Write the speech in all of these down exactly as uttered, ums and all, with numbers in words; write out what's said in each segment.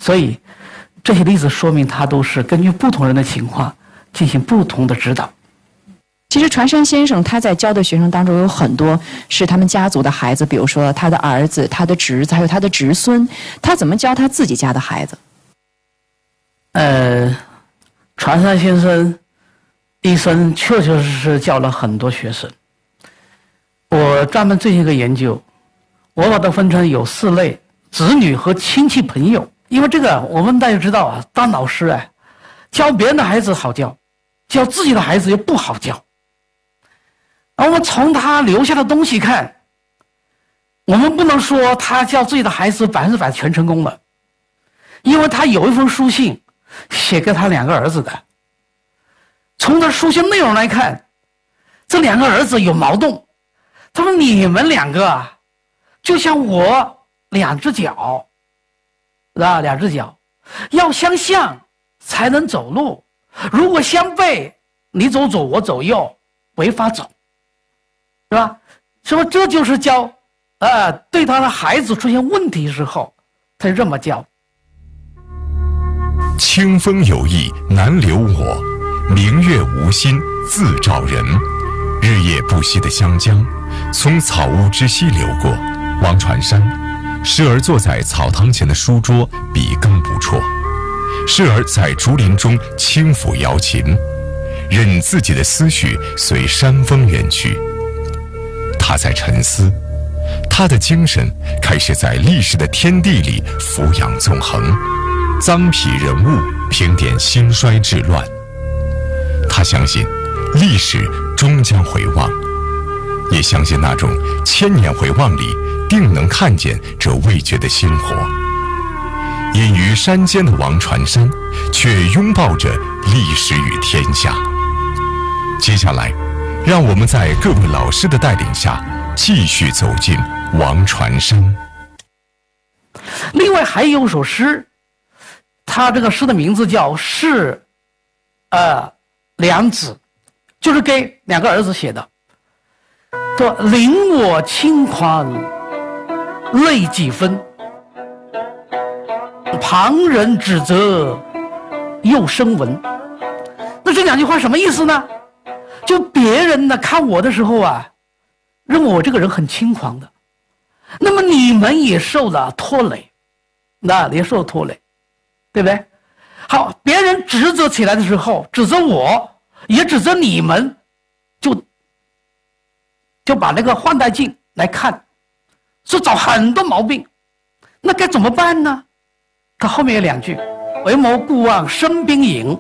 所以这些例子说明他都是根据不同人的情况进行不同的指导。 其实传山先生他在教的学生当中有很多是他们家族的孩子，比如说他的儿子、他的侄子，还有他的侄孙。他怎么教他自己家的孩子？ 呃，传山先生一生确确实实教了很多学生。我专门进行一个研究，我把它分成有四类：子女和亲戚朋友。因为这个我们大家知道啊，当老师啊，教别人的孩子好教，教自己的孩子又不好教。而我们从他留下的东西看，我们不能说他教自己的孩子百分之百全成功了，因为他有一封书信写给他两个儿子的。从他书信内容来看，这两个儿子有矛盾。他说：“你们两个啊，就像我两只脚，啊，两只脚要相向才能走路，如果相背，你走左，我走右，没法走，是吧？说这就是教，呃，对他的孩子出现问题时候，他就这么教。 清风有意难留我，明月无心自照人。日夜不息的湘江，从草屋之西流过。王传山，时而坐在草堂前的书桌，笔耕不辍；时而在竹林中轻抚瑶琴，任自己的思绪随山风远去。他在沉思，他的精神开始在历史的天地里俯仰纵横，臧否人物，评点兴衰治乱。他相信历史终将回望，也相信那种千年回望里定能看见这未绝的星火。隐于山间的王传山，却拥抱着历史与天下。接下来，让我们在各位老师的带领下，继续走进王传山。 另外还有一首诗，他这个诗的名字叫《是呃两子》，就是给两个儿子写的。说：“领我轻狂泪几分，旁人指责又生闻。”那这两句话什么意思呢？就别人呢看我的时候啊，认为我这个人很轻狂的，那么你们也受了拖累，那也受了拖累，对不对？好，别人指责起来的时候，指责我，也指责你们，就就把那个放大镜来看，是找很多毛病。那该怎么办呢？他后面有两句：“为谋故望生兵营，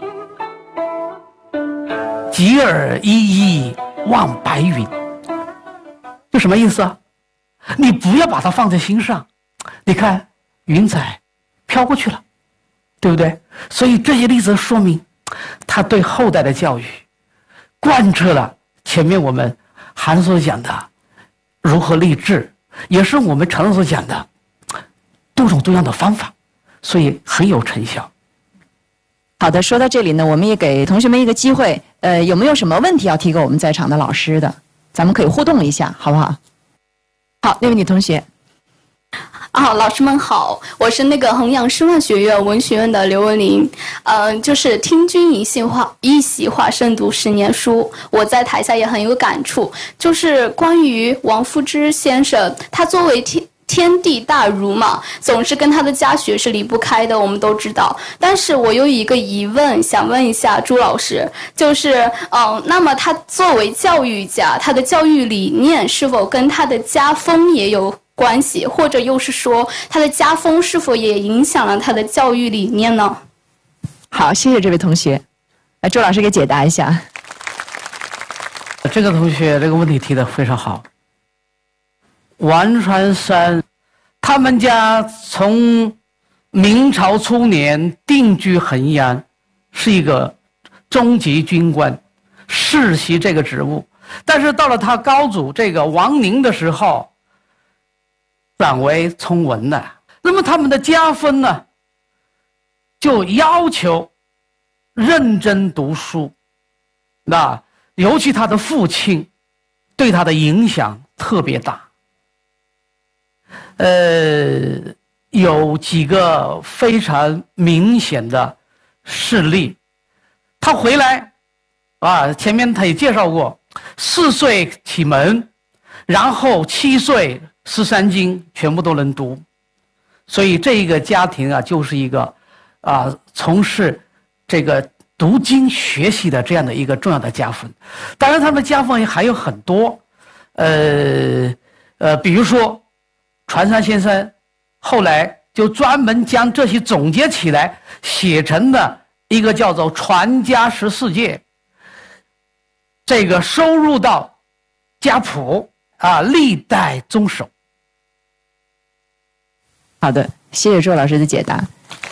吉尔依依望白云。”这什么意思啊？你不要把它放在心上，你看云彩飘过去了，对不对？所以这些例子说明他对后代的教育贯彻了前面我们韩所讲的如何励志，也是我们常所讲的多种多样的方法，所以很有成效。 好的，说到这里呢，我们也给同学们一个机会，呃，有没有什么问题要提给我们在场的老师的？咱们可以互动一下，好不好？好，那位女同学。 啊，老师们好，我是那个衡阳师范学院文学院的刘文林。嗯、呃，就是听君一席话，一席话胜读十年书。我在台下也很有感触，就是关于王夫之先生，他作为天天地大儒嘛，总是跟他的家学是离不开的，我们都知道。但是我有一个疑问，想问一下朱老师，就是，嗯、呃，那么他作为教育家，他的教育理念是否跟他的家风也有关系，或者又是说他的家风是否也影响了他的教育理念呢？ 好，谢谢这位同学。来，周老师给解答一下。 这个同学这个问题提得非常好。王传山他们家从明朝初年定居衡阳，是一个中级军官，世袭这个职务。但是到了他高祖这个王宁的时候，转为从文了。那么他们的家风呢，就要求认真读书。那尤其他的父亲对他的影响特别大。呃， 有几个非常明显的事例。他回来，啊，前面他也介绍过，四岁启蒙，然后七岁十三经全部都能读，所以这一个家庭啊，就是一个啊从事这个读经学习的这样的一个重要的家风。当然，他们家风还有很多，呃呃，比如说传山先生后来就专门将这些总结起来，写成了一个叫做《传家十四戒》，这个收入到家谱啊，历代宗首。 好的，谢谢周老师的解答。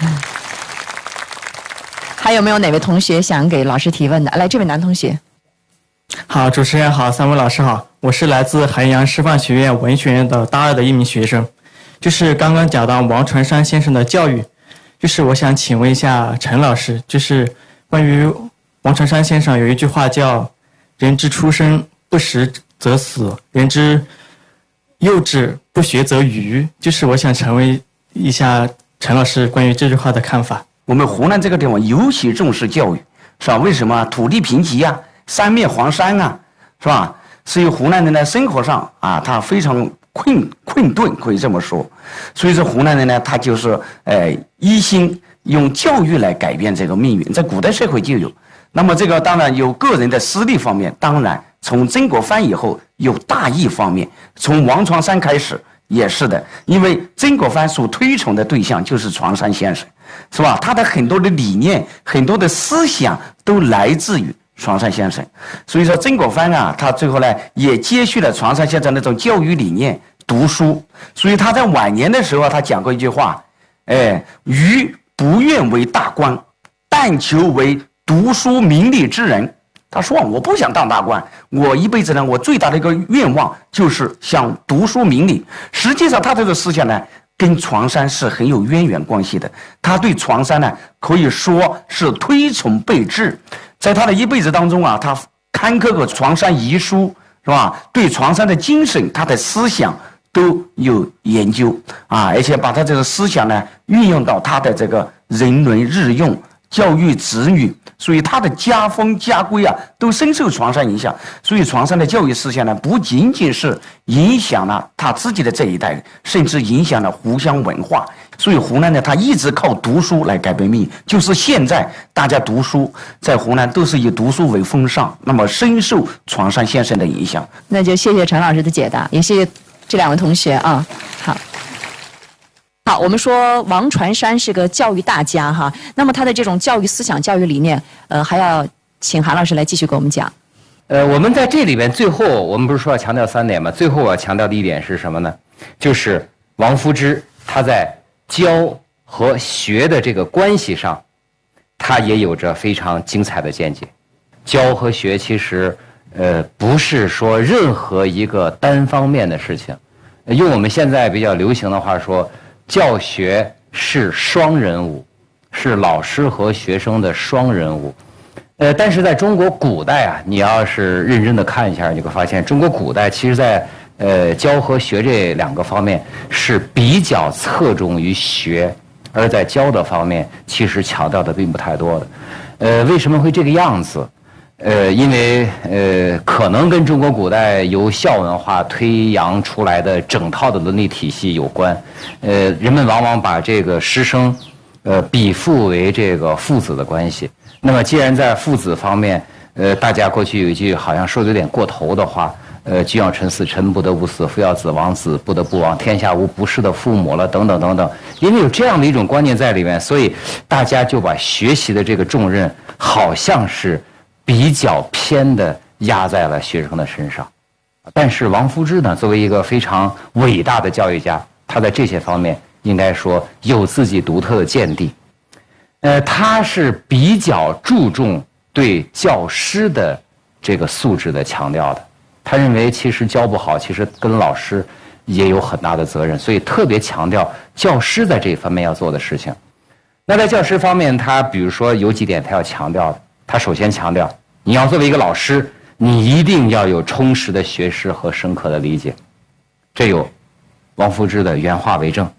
还有没有哪位同学想给老师提问的？来，这位男同学。 好，主持人好，三位老师好，我是来自衡阳师范学院文学院的大二的一名学生。就是刚刚讲到王传山先生的教育，就是我想请问一下陈老师，就是关于王传山先生有一句话叫“人之初生不识则死，人之幼稚不学则愚”，就是我想成为一下陈老师关于这句话的看法。 我们湖南这个地方尤其重视教育，是吧？为什么？土地贫瘠啊，三面环山啊，是吧？所以湖南人呢，生活上啊，他非常困困顿，可以这么说。所以说湖南人呢，他就是呃一心用教育来改变这个命运，在古代社会就有。那么这个当然有个人的私利方面，当然从曾国藩以后有大义方面，从王传山开始也是的，因为曾国藩所推崇的对象就是传山先生，是吧？他的很多的理念、很多的思想都来自于传山先生。所以说曾国藩啊，他最后呢也接续了传山先生那种教育理念，读书。所以他在晚年的时候，他讲过一句话，哎，余不愿为大官，但求为读书明理之人。他说我不想当大官，我一辈子呢，我最大的一个愿望就是想读书明理。实际上他这个思想呢，跟传山是很有渊源关系的。他对传山呢，可以说是推崇备至。在他的一辈子当中啊，他刊刻过传山遗书，是吧？对传山的精神，他的思想都有研究啊，而且把他这个思想呢，运用到他的这个人伦日用、教育子女。所以他的家风家规啊，都深受传山影响。所以传山的教育思想呢，不仅仅是影响了他自己的这一代人，甚至影响了湖湘文化。所以湖南呢，他一直靠读书来改变命运。就是现在大家读书，在湖南都是以读书为风尚，那么深受传山先生的影响。 那就谢谢陈老师的解答，也谢谢这两位同学啊。好。好，我们说王传山是个教育大家哈，那么他的这种教育思想、教育理念，呃，还要请韩老师来继续给我们讲。 呃，我们在这里边最后，我们不是说要强调三点吗？最后我要强调的一点是什么呢？就是王夫之他在教和学的这个关系上，他也有着非常精彩的见解。教和学其实呃不是说任何一个单方面的事情，用我们现在比较流行的话说，教学是双人舞，是老师和学生的双人舞。呃，但是在中国古代啊，你要是认真的看一下，你会发现中国古代其实在呃教和学这两个方面是比较侧重于学，而在教的方面其实强调的并不太多的。呃，为什么会这个样子？呃，因为呃，可能跟中国古代由孝文化推扬出来的整套的伦理体系有关。呃，人们往往把这个师生，呃，比附为这个父子的关系。那么，既然在父子方面，呃，大家过去有一句好像说的有点过头的话，呃，君要臣死，臣不得不死；父要子亡，子不得不亡。天下无不是的父母了，等等等等。因为有这样的一种观念在里面，所以大家就把学习的这个重任，好像是比较偏的压在了学生的身上。但是王夫之呢，作为一个非常伟大的教育家，他在这些方面应该说有自己独特的见地。呃，他是比较注重对教师的这个素质的强调的。他认为其实教不好，其实跟老师也有很大的责任，所以特别强调教师在这方面要做的事情。那在教师方面，他比如说有几点他要强调的。他首先强调，你要作为一个老师，你一定要有充实的学识和深刻的理解。这有王夫之的原话为证。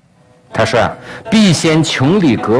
他说啊，必先穷理革